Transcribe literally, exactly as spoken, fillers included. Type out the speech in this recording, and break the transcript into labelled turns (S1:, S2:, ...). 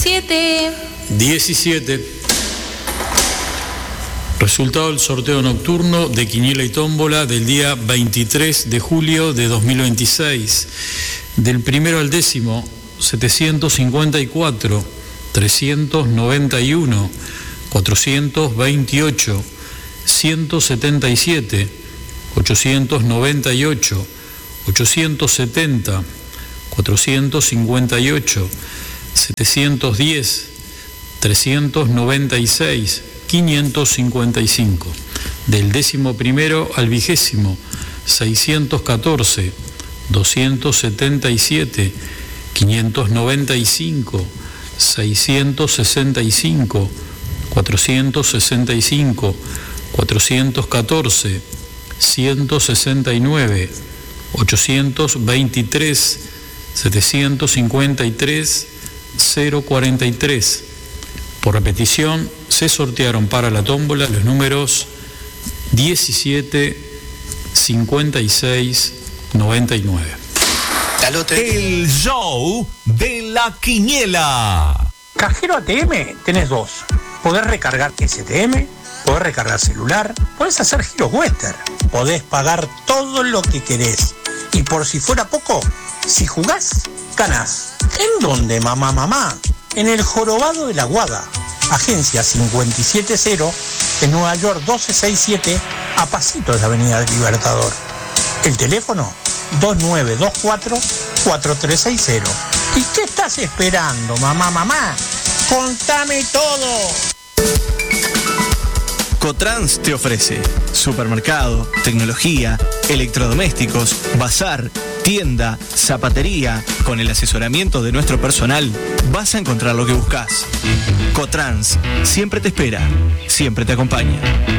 S1: diecisiete.
S2: diecisiete. Resultado del sorteo nocturno de Quiniela y Tómbola del día veintitrés de julio de dos mil veintiséis. Del primero al décimo, setecientos cincuenta y cuatro, trescientos noventa y uno, cuatrocientos veintiocho, ciento setenta y siete, ochocientos noventa y ocho, ochocientos setenta, cuatrocientos cincuenta y ocho, setecientos diez, trescientos noventa y seis, quinientos cincuenta y cinco. Del décimo primero al vigésimo, seiscientos catorce, doscientos setenta y siete, quinientos noventa y cinco, seiscientos sesenta y cinco, cuatrocientos sesenta y cinco, cuatrocientos catorce, ciento sesenta y nueve, ochocientos veintitrés, setecientos cincuenta y tres, cero cuarenta y tres. Por repetición, se sortearon para la tómbola los números diecisiete, cincuenta y seis, noventa y nueve.
S3: El show de la Quiniela.
S4: Cajero A T M tenés dos. Podés recargar S T M, podés recargar celular, podés hacer giros western, podés pagar todo lo que querés. Y por si fuera poco, si jugás, ganás. ¿En dónde, mamá, mamá? En el Jorobado de la Guada, agencia cincuenta y siete cero, en Nueva York doce sesenta y siete, a pasitos de Avenida del Libertador. El teléfono dos nueve dos cuatro, cuatro tres seis cero. ¿Y qué estás esperando, mamá, mamá? ¡Contame todo!
S5: Cotrans te ofrece supermercado, tecnología, electrodomésticos, bazar, tienda, zapatería. Con el asesoramiento de nuestro personal vas a encontrar lo que buscas. Cotrans siempre te espera, siempre te acompaña.